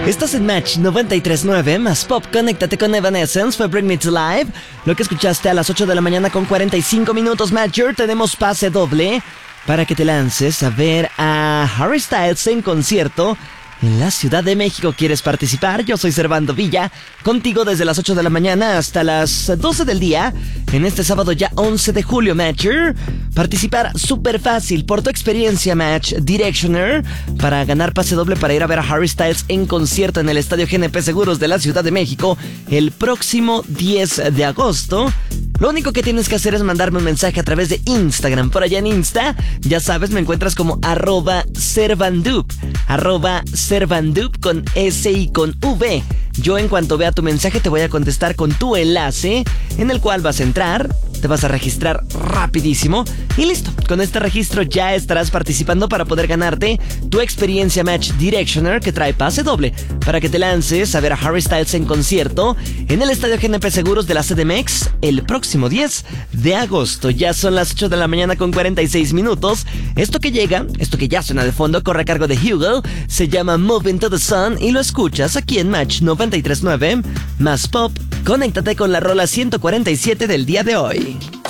Estás en Match 93.9 más Pop. Conéctate con Evanescence, fue Bring Me to Life. Lo que escuchaste a las 8 de la mañana con 45 minutos, Matcher. Tenemos pase doble para que te lances a ver a Harry Styles en concierto en la Ciudad de México. ¿Quieres participar? Yo soy Servando Villa, contigo desde las 8 de la mañana hasta las 12 del día, en este sábado ya 11 de julio, Matcher. Participar súper fácil por tu experiencia, Match Directioner, para ganar pase doble para ir a ver a Harry Styles en concierto en el Estadio GNP Seguros de la Ciudad de México el próximo 10 de agosto. Lo único que tienes que hacer es mandarme un mensaje a través de Instagram. Por allá en Insta, ya sabes, me encuentras como @Servandup, @Servandup con S y con V. Yo en cuanto vea tu mensaje te voy a contestar con tu enlace, en el cual vas a entrar, te vas a registrar rapidísimo y listo. Con este registro ya estarás participando para poder ganarte tu experiencia Match Directioner, que trae pase doble para que te lances a ver a Harry Styles en concierto en el Estadio GNP Seguros de la CDMX el próximo 10 de agosto. Ya son las 8 de la mañana con 46 minutos. Esto que ya suena de fondo, corre a cargo de Hugo, se llama Moving to the Sun y lo escuchas aquí en Match 93.9 más Pop. Conéctate con la rola 147 del día de hoy.